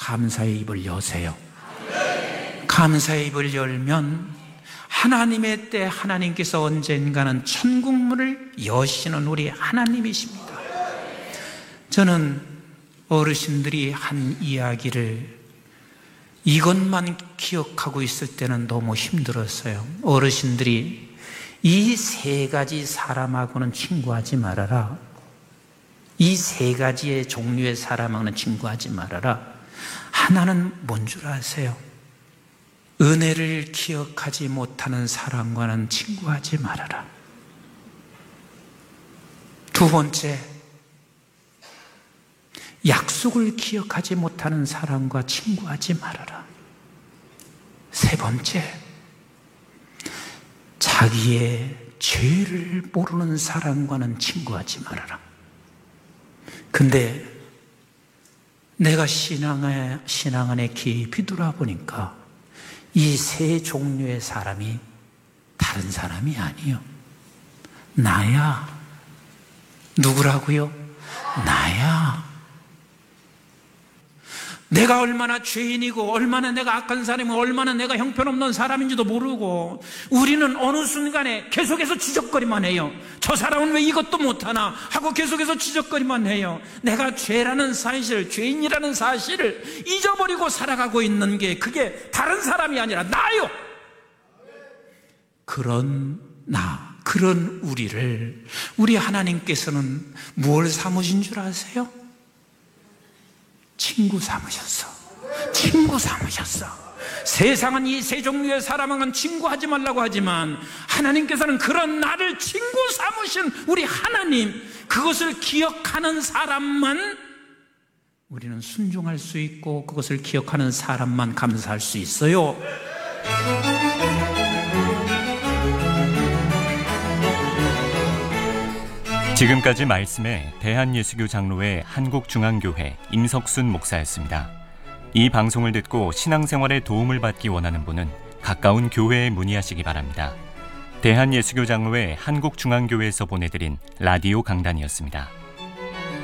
감사의 입을 여세요. 감사의 입을 열면 하나님의 때 하나님께서 언젠가는 천국문을 여시는 우리 하나님이십니다. 저는 어르신들이 한 이야기를 이것만 기억하고 있을 때는 너무 힘들었어요. 어르신들이 이 세 가지 사람하고는 친구하지 말아라. 이 세 가지의 종류의 사람하고는 친구하지 말아라. 하나는 뭔 줄 아세요? 은혜를 기억하지 못하는 사람과는 친구하지 말아라. 두 번째, 약속을 기억하지 못하는 사람과 친구하지 말아라. 세 번째, 자기의 죄를 모르는 사람과는 친구하지 말아라. 근데 내가 신앙 안에 깊이 돌아보니까 이 세 종류의 사람이 다른 사람이 아니요. 나야. 누구라고요? 나야. 내가 얼마나 죄인이고 얼마나 내가 악한 사람이고 얼마나 내가 형편없는 사람인지도 모르고 우리는 어느 순간에 계속해서 지적거리만 해요. 저 사람은 왜 이것도 못하나 하고 계속해서 지적거리만 해요. 내가 죄라는 사실, 죄인이라는 사실을 잊어버리고 살아가고 있는 게 그게 다른 사람이 아니라 나요. 그런 나, 그런 우리를 우리 하나님께서는 무엇 삼으신 줄 아세요? 친구 삼으셨어. 친구 삼으셨어. 세상은 이 세 종류의 사람은 친구하지 말라고 하지만 하나님께서는 그런 나를 친구 삼으신 우리 하나님, 그것을 기억하는 사람만 우리는 순종할 수 있고 그것을 기억하는 사람만 감사할 수 있어요. 지금까지 말씀에 대한예수교 장로회 한국중앙교회 임석순 목사였습니다. 이 방송을 듣고 신앙생활에 도움을 받기 원하는 분은 가까운 교회에 문의하시기 바랍니다. 대한예수교 장로회 한국중앙교회에서 보내드린 라디오 강단이었습니다.